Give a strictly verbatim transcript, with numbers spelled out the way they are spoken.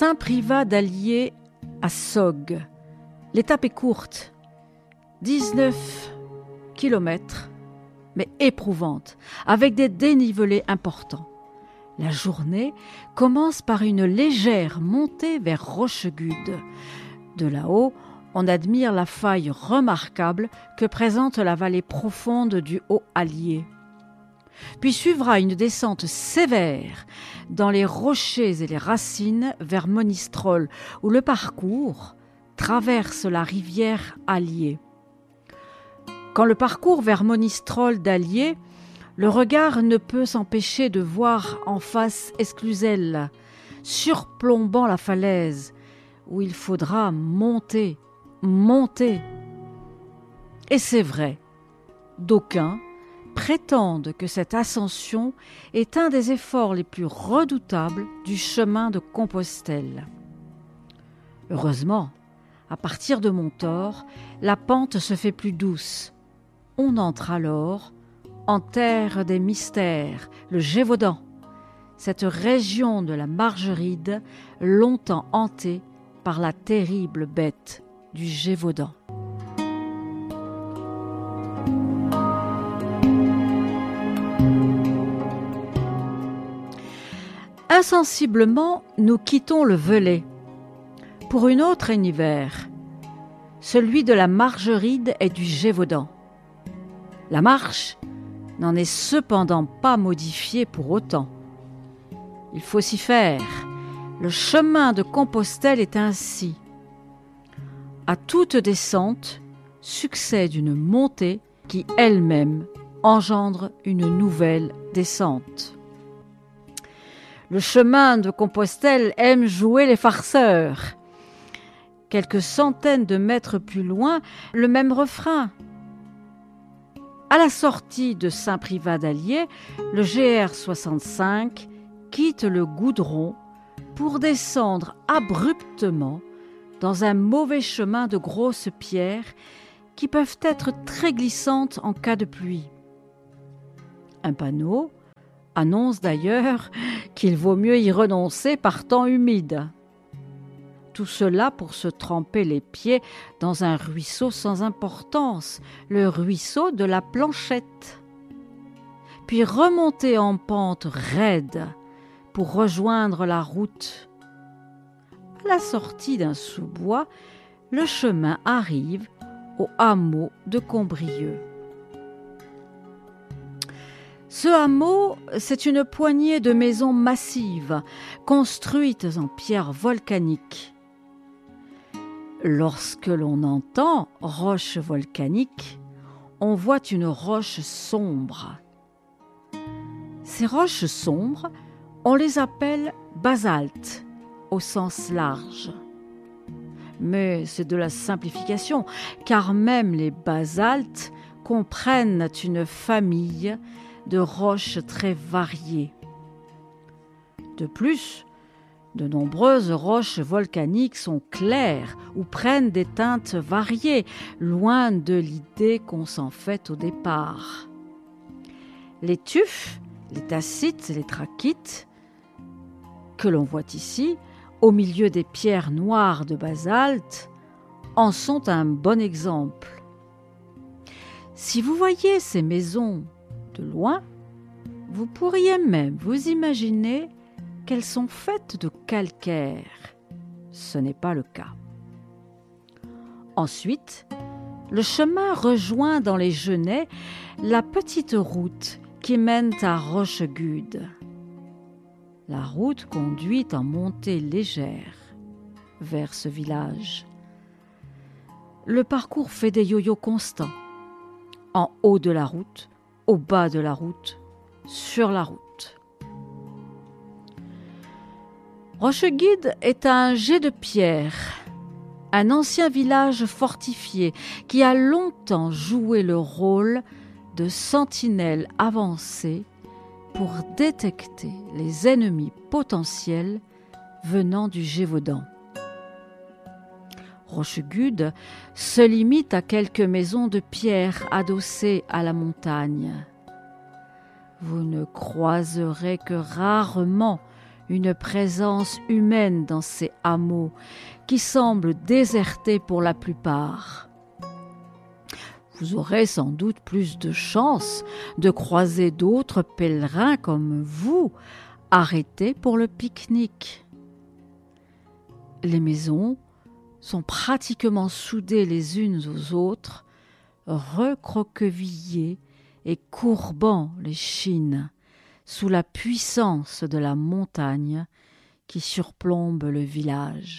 Saint-Privat-d'Allier à Sogg. L'étape est courte, dix-neuf kilomètres, mais éprouvante, avec des dénivelés importants. La journée commence par une légère montée vers Rochegude. De là-haut, on admire la faille remarquable que présente la vallée profonde du Haut-Allier. Puis suivra une descente sévère dans les rochers et les racines vers Monistrol, où le parcours traverse la rivière Allier. Quand le parcours vers Monistrol d'Allier, le regard ne peut s'empêcher de voir en face Esclusel, surplombant la falaise, où il faudra monter, monter. Et c'est vrai, d'aucuns prétendent que cette ascension est un des efforts les plus redoutables du chemin de Compostelle. Heureusement, à partir de Montor, la pente se fait plus douce. On entre alors en terre des mystères, le Gévaudan, cette région de la Margeride longtemps hantée par la terrible bête du Gévaudan. Insensiblement, nous quittons le Velay pour une autre univers, celui de la Margeride et du Gévaudan. La marche n'en est cependant pas modifiée pour autant. Il faut s'y faire. Le chemin de Compostelle est ainsi. À toute descente succède une montée qui elle-même engendre une nouvelle descente. Le chemin de Compostelle aime jouer les farceurs. Quelques centaines de mètres plus loin, le même refrain. À la sortie de Saint-Privat-d'Allier, le G R soixante-cinq quitte le goudron pour descendre abruptement dans un mauvais chemin de grosses pierres qui peuvent être très glissantes en cas de pluie. Un panneau annonce d'ailleurs qu'il vaut mieux y renoncer par temps humide. Tout cela pour se tremper les pieds dans un ruisseau sans importance, le ruisseau de la Planchette. Puis remonter en pente raide pour rejoindre la route. À la sortie d'un sous-bois, le chemin arrive au hameau de Combrieux. Ce hameau, c'est une poignée de maisons massives, construites en pierre volcanique. Lorsque l'on entend roche volcanique, on voit une roche sombre. Ces roches sombres, on les appelle basaltes au sens large. Mais c'est de la simplification, car même les basaltes comprennent une famille de roches très variées. De plus, de nombreuses roches volcaniques sont claires ou prennent des teintes variées, loin de l'idée qu'on s'en fait au départ. Les tufs, les tacites, les trachytes, que l'on voit ici, au milieu des pierres noires de basalte, en sont un bon exemple. Si vous voyez ces maisons de loin, vous pourriez même vous imaginer qu'elles sont faites de calcaire. Ce n'est pas le cas. Ensuite, le chemin rejoint dans les genêts la petite route qui mène à Rochegude. La route conduit en montée légère vers ce village. Le parcours fait des yo-yo constants, en haut de la route, au bas de la route, sur la route. Rochegude est un jet de pierre, un ancien village fortifié qui a longtemps joué le rôle de sentinelle avancée pour détecter les ennemis potentiels venant du Gévaudan. Rochegude se limite à quelques maisons de pierre adossées à la montagne. Vous ne croiserez que rarement une présence humaine dans ces hameaux qui semblent désertés pour la plupart. Vous aurez sans doute plus de chance de croiser d'autres pèlerins comme vous, arrêtés pour le pique-nique. Les maisons sont pratiquement soudées les unes aux autres, recroquevillées et courbant les chines sous la puissance de la montagne qui surplombe le village.